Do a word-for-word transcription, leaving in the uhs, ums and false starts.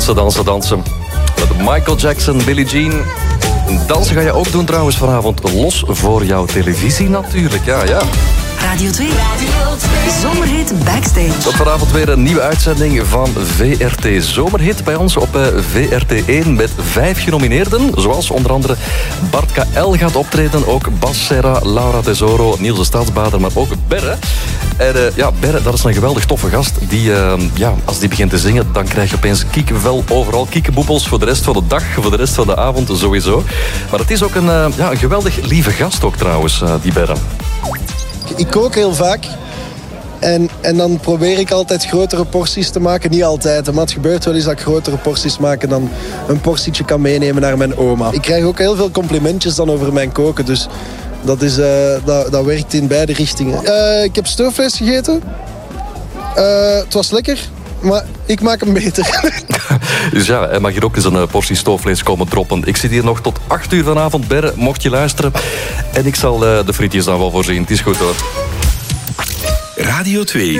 dansen, dansen, dansen. Met Michael Jackson, Billie Jean. Dansen ga je ook doen trouwens vanavond. Los voor jouw televisie natuurlijk, ja, ja. Radio twee. Radio twee. Zomerhit Backstage. Tot vanavond weer een nieuwe uitzending van V R T Zomerhit bij ons op uh, V R T één met vijf genomineerden. Zoals onder andere Bart K L gaat optreden, ook Bas Serra, Laura Tesoro, Niels de Stadsbader, maar ook Berre. En uh, ja, Berre, dat is een geweldig toffe gast. Die, uh, ja, als die begint te zingen, dan krijg je opeens kiekenvel overal. Kiekenboepels voor de rest van de dag, voor de rest van de avond sowieso. Maar het is ook een, uh, ja, een geweldig lieve gast ook trouwens, uh, die Berre. Ik kook heel vaak en, en dan probeer ik altijd grotere porties te maken. Niet altijd, maar het gebeurt wel eens dat ik grotere porties maak en dan een portietje kan meenemen naar mijn oma. Ik krijg ook heel veel complimentjes dan over mijn koken, dus dat, is, uh, dat, dat werkt in beide richtingen. Uh, ik heb stoofvlees gegeten. Uh, het was lekker, maar ik maak hem beter. Dus ja, hij mag hier ook eens een portie stoofvlees komen droppen. Ik zit hier nog tot acht uur vanavond, Berre, mocht je luisteren. En ik zal uh, de frietjes dan wel voorzien. Het is goed hoor. Radio twee.